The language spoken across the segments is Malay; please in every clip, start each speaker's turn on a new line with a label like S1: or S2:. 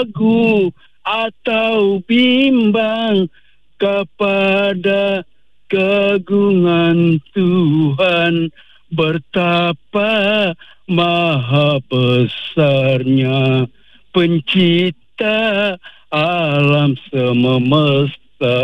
S1: ragu atau bimbang kepada keagungan Tuhan, betapa maha besarnya pencipta alam semesta.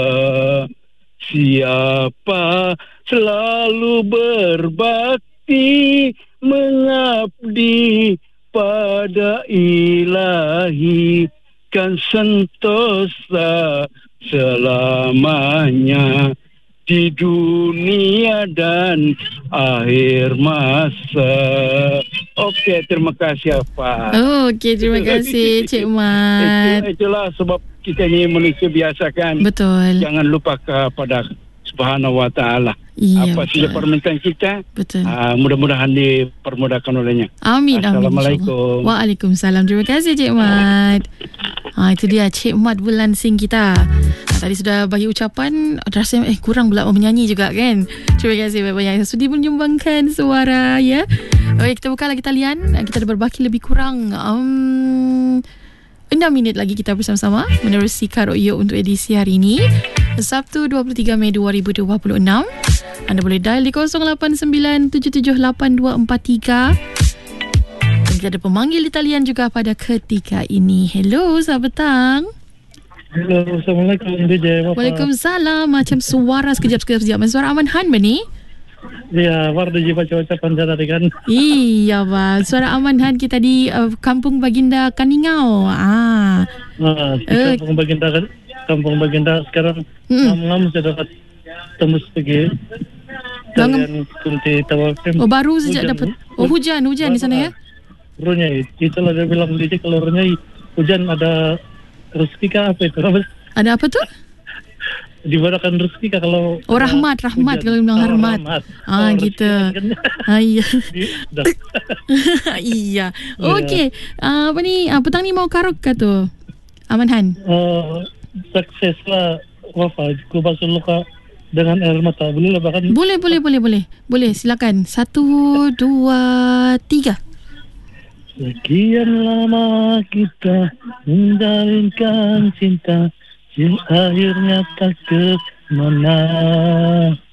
S1: Siapa selalu berbakti mengabdi pada Ilahi, kan sentosa selamanya di dunia dan akhir masa. Okey, terima kasih apa.
S2: Okey, terima kasih Cik Mat.
S1: Itulah sebab kita ni manusia biasa kan.
S2: Betul.
S1: Jangan lupa kepada Subhanahu wa ta'ala.
S2: Iya,
S1: apa saja permintaan kita,
S2: betul.
S1: Mudah-mudahan dipermudahkan olehnya.
S2: Amin.
S1: Assalamualaikum.
S2: Waalaikumsalam. Terima kasih Cik Mat. Itu dia Cik Mat Bulansing kita. Tadi sudah bagi ucapan, rasa kurang pula menyanyi juga kan. Terima kasih banyak-banyak yang sudi menyumbangkan suara ya. Baik, kita buka lagi talian. Kita ada berbaki lebih kurang 6 minit lagi kita bersama-sama menerusi Karo Iyo untuk edisi hari ini, Sabtu 23 Mei 2026. Anda boleh dial di 0897782243. Dan kita ada pemanggil di talian juga pada ketika ini. Hello, selamat petang.
S3: Hello, Assalamualaikum DJ.
S2: Waalaikumsalam. Macam suara sekejap. Suara Aman Han ni?
S3: Ya, baru dia baca ucapan saya tadi kan.
S2: Iya, Pak. Suara Aman Han kita di Kampung Baginda Kaningau.
S3: Kampung Baginda sekarang ngam saya dapat tembus pergi. Dan kunti tawafim.
S2: Oh, baru saja dapat. Oh, hujan di sana ya?
S3: Runyai. Itulah dia bilang DJ kalau runyai hujan ada rezeki kah apa itu?
S2: Ada apa tuh?
S3: Diberikan rezeki kah kalau
S2: rahmat kalau bilang rahmat. Gitu. Iya. Iya. Okey. Apa ni? Petang ni mau karaoke tu? Aman Han.
S3: Sukses lah Wafa. Ku basuh luka dengan air mata. Boleh lah bahkan. Boleh, silakan. 1, 2, 3. Sekian lama kita menjalinkan cinta, akhirnya tak kemana.